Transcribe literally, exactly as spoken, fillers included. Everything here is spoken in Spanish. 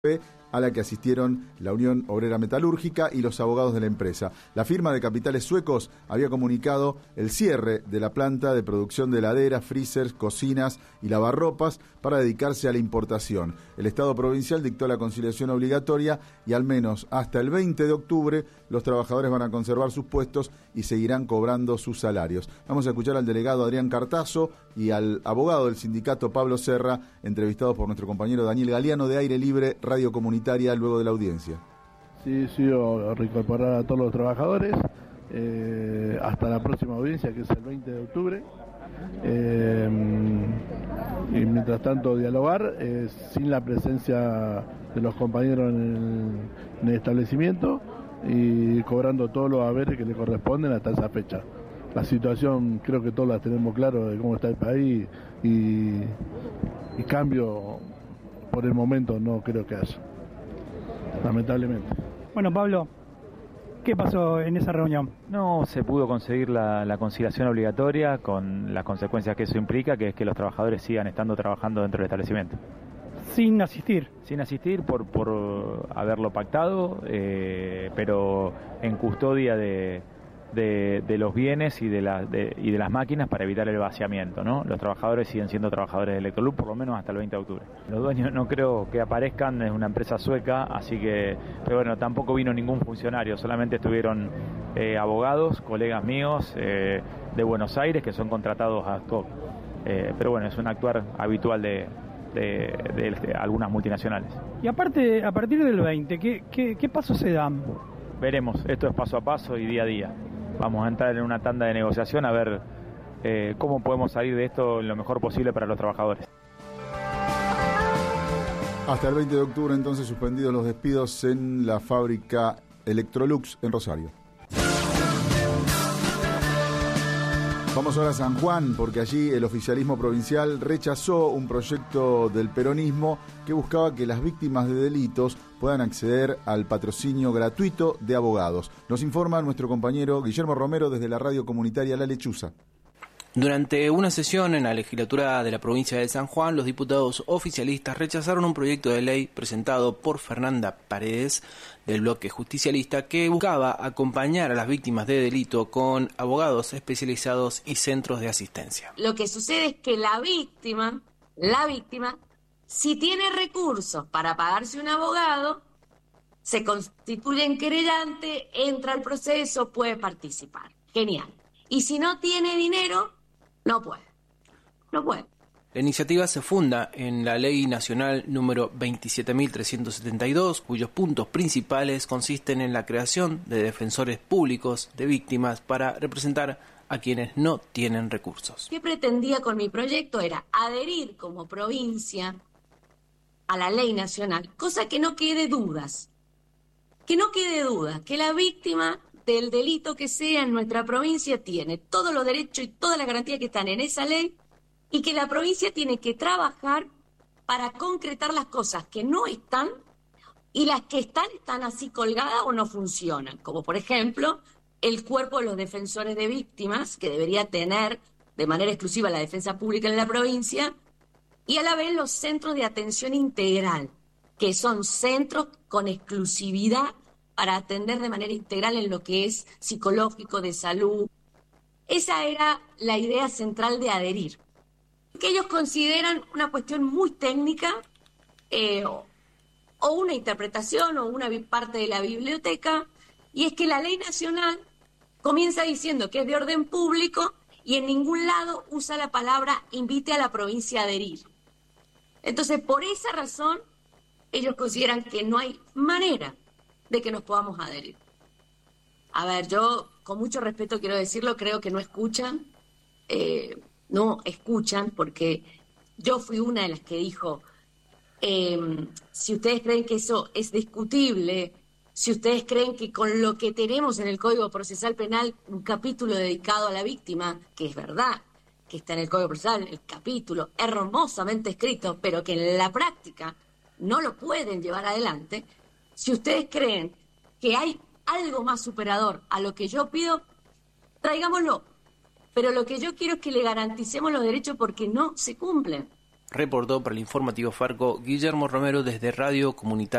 a la que asistieron la Unión Obrera Metalúrgica y los abogados de la empresa. La firma de capitales suecos había comunicado el cierre de la planta de producción de heladeras, freezers, cocinas y lavarropas para dedicarse a la importación. El Estado provincial dictó la conciliación obligatoria y al menos hasta el veinte de octubre los trabajadores van a conservar sus puestos y seguirán cobrando sus salarios. Vamos a escuchar al delegado Adrián Cartazo y al abogado del sindicato Pablo Serra, entrevistados por nuestro compañero Daniel Galeano de Aire Libre Radio Comunitaria luego de la audiencia. Sí, sí, reincorporar a todos los trabajadores eh, hasta la próxima audiencia, que es el veinte de octubre. Eh, y mientras tanto dialogar eh, sin la presencia de los compañeros en el, en el establecimiento y cobrando todos los haberes que le corresponden hasta esa fecha. La situación creo que todos la tenemos claro de cómo está el país y, y cambio por el momento no creo que haya, lamentablemente. Bueno, Pablo, ¿qué pasó en esa reunión? No se pudo conseguir la, la conciliación obligatoria con las consecuencias que eso implica, que es que los trabajadores sigan estando trabajando dentro del establecimiento. Sin asistir. Sin asistir por, por haberlo pactado, eh, pero en custodia de, de, de los bienes y de, la, de, y de las máquinas para evitar el vaciamiento, ¿no? Los trabajadores siguen siendo trabajadores de Electrolux por lo menos hasta el veinte de octubre. Los dueños no creo que aparezcan, es una empresa sueca, así que, pero bueno, tampoco vino ningún funcionario, solamente estuvieron eh, abogados, colegas míos eh, de Buenos Aires que son contratados a stock. Eh, pero bueno, es un actuar habitual de, de, de, de algunas multinacionales. Y aparte, a partir del veinte, ¿qué, qué, qué pasos se dan? Veremos, esto es paso a paso y día a día. Vamos a entrar en una tanda de negociación a ver eh, cómo podemos salir de esto lo mejor posible para los trabajadores. Hasta el veinte de octubre entonces suspendidos los despidos en la fábrica Electrolux en Rosario. Vamos ahora a San Juan, porque allí el oficialismo provincial rechazó un proyecto del peronismo que buscaba que las víctimas de delitos puedan acceder al patrocinio gratuito de abogados. Nos informa nuestro compañero Guillermo Romero desde la radio comunitaria La Lechuza. Durante una sesión en la legislatura de la provincia de San Juan, los diputados oficialistas rechazaron un proyecto de ley presentado por Fernanda Paredes del bloque justicialista que buscaba acompañar a las víctimas de delito con abogados especializados y centros de asistencia. Lo que sucede es que la víctima, la víctima, si tiene recursos para pagarse un abogado, se constituye en querellante, entra al proceso, puede participar. Genial. Y si no tiene dinero, no puede, no puede. La iniciativa se funda en la Ley Nacional número veintisiete mil trescientos setenta y dos, cuyos puntos principales consisten en la creación de defensores públicos de víctimas para representar a quienes no tienen recursos. ¿Qué pretendía con mi proyecto? Era adherir como provincia a la Ley Nacional, cosa que no quede dudas, que no quede dudas, que la víctima del delito que sea en nuestra provincia tiene todos los derechos y todas las garantías que están en esa ley y que la provincia tiene que trabajar para concretar las cosas que no están y las que están están así colgadas o no funcionan, como por ejemplo el cuerpo de los defensores de víctimas que debería tener de manera exclusiva la defensa pública en la provincia y a la vez los centros de atención integral, que son centros con exclusividad para atender de manera integral en lo que es psicológico, de salud. Esa era la idea central de adherir. Que ellos consideran una cuestión muy técnica, eh, o, o una interpretación o una parte de la biblioteca, y es que la ley nacional comienza diciendo que es de orden público y en ningún lado usa la palabra invite a la provincia a adherir. Entonces, por esa razón, ellos consideran que no hay manera de que nos podamos adherir. A ver, yo con mucho respeto quiero decirlo, creo que no escuchan, eh, no escuchan, porque yo fui una de las que dijo, eh, si ustedes creen que eso es discutible, si ustedes creen que con lo que tenemos en el Código Procesal Penal, un capítulo dedicado a la víctima, que es verdad, que está en el Código Procesal, el capítulo hermosamente escrito, pero que en la práctica no lo pueden llevar adelante. Si ustedes creen que hay algo más superador a lo que yo pido, traigámoslo. Pero lo que yo quiero es que le garanticemos los derechos porque no se cumplen. Reportó para el informativo Farco Guillermo Romero desde Radio Comunitaria.